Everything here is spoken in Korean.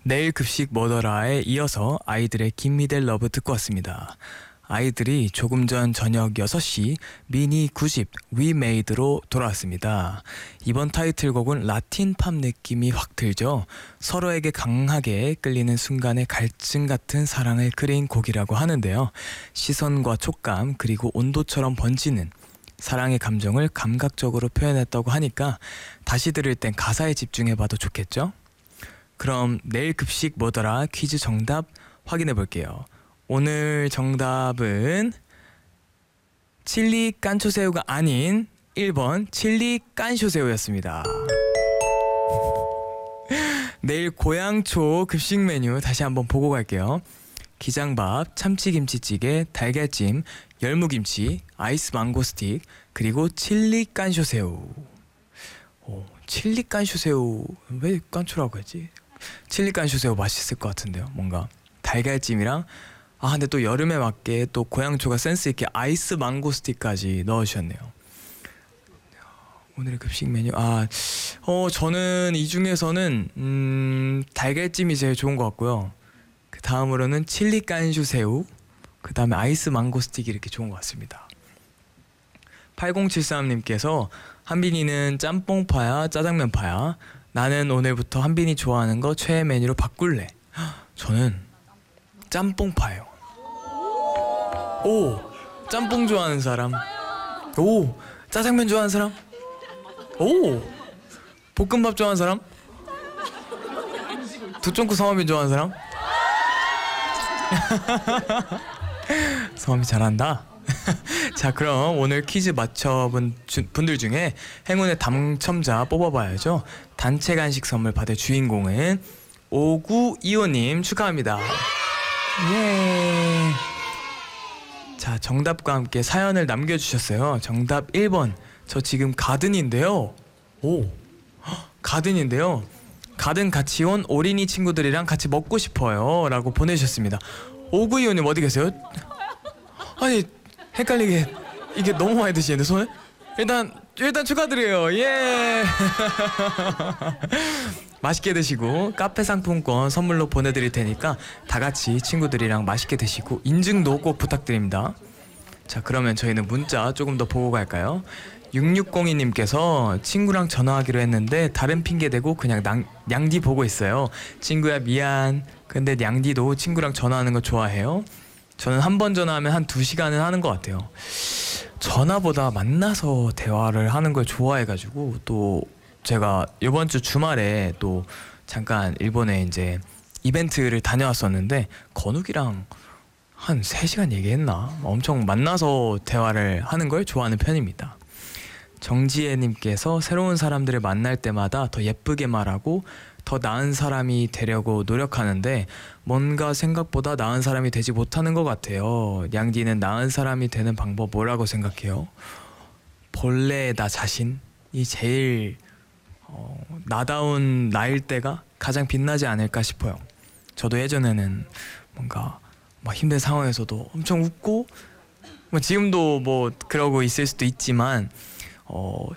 내일 급식 뭐더라에 이어서 아이들의 김미델 러브 듣고 왔습니다. 아이들이 조금 전 저녁 6시 미니 9집 We Made로 돌아왔습니다. 이번 타이틀곡은 라틴 팝 느낌이 확 들죠. 서로에게 강하게 끌리는 순간의 갈증 같은 사랑을 그린 곡이라고 하는데요. 시선과 촉감 그리고 온도처럼 번지는 사랑의 감정을 감각적으로 표현했다고 하니까 다시 들을 땐 가사에 집중해봐도 좋겠죠? 그럼 내일 급식 뭐더라 퀴즈 정답 확인해 볼게요. 오늘 정답은 칠리 깐초새우가 아닌 1번 칠리 깐쇼새우였습니다. 내일 고양초 급식 메뉴 다시 한번 보고 갈게요. 기장밥, 참치김치찌개, 달걀찜, 열무김치, 아이스 망고스틱, 그리고 칠리 깐쇼새우. 칠리 깐쇼새우 왜 깐초라고 했지? 칠리 깐쇼새우 맛있을 것 같은데요. 뭔가 달걀찜이랑 근데 또 여름에 맞게 또 고양초가 센스 있게 아이스 망고스틱까지 넣으셨네요. 오늘의 급식 메뉴 저는 이 중에서는 달걀찜이 제일 좋은 것 같고요. 그 다음으로는 칠리 깐쇼새우, 그 다음에 아이스 망고스틱이 이렇게 좋은 것 같습니다. 8073님께서 한빈이는 짬뽕파야 짜장면파야? 나는 오늘부터 한빈이 좋아하는 거 최애 메뉴로 바꿀래. 저는 짬뽕파예요. 오, 짬뽕 좋아하는 사람. 오, 짜장면 좋아하는 사람. 오, 볶음밥 좋아하는 사람. 두쫑코 성화빈 좋아하는 사람. 성화빈 잘한다. 자, 그럼 오늘 퀴즈 맞춰본 분들 중에 행운의 당첨자 뽑아봐야죠. 단체 간식 선물 받을 주인공은 5925님 축하합니다. 예. 자, 정답과 함께 사연을 남겨주셨어요. 정답 1번. 저 지금 가든인데요. 가든인데요. 가든 같이 온 어린이 친구들이랑 같이 먹고 싶어요 라고 보내주셨습니다. 5925님 어디 계세요? 아니 헷갈리게 이게 너무 많이 드시는데 손을? 일단 축하드려요. 예. 맛있게 드시고 카페 상품권 선물로 보내드릴 테니까 다 같이 친구들이랑 맛있게 드시고 인증도 꼭 부탁드립니다. 자, 그러면 저희는 문자 조금 더 보고 갈까요? 6602님께서 친구랑 전화하기로 했는데 다른 핑계 대고 그냥 냥디 보고 있어요. 친구야 미안. 근데 냥디도 친구랑 전화하는 거 좋아해요? 저는 한 번 전화하면 한 2시간은 하는 것 같아요. 전화보다 만나서 대화를 하는 걸 좋아해가지고 또 제가 이번 주 주말에 또 잠깐 일본에 이제 이벤트를 다녀왔었는데 건욱이랑 한 3시간 얘기했나? 엄청 만나서 대화를 하는 걸 좋아하는 편입니다. 정지혜님께서 새로운 사람들을 만날 때마다 더 예쁘게 말하고 더 나은 사람이 되려고 노력하는데 뭔가 생각보다 나은 사람이 되지 못하는 것 같아요. 냥디는 나은 사람이 되는 방법 뭐라고 생각해요? 본래 나 자신이 제일 나다운 나일 때가 가장 빛나지 않을까 싶어요. 저도 예전에는 뭔가 막 힘든 상황에서도 엄청 웃고 지금도 뭐 그러고 있을 수도 있지만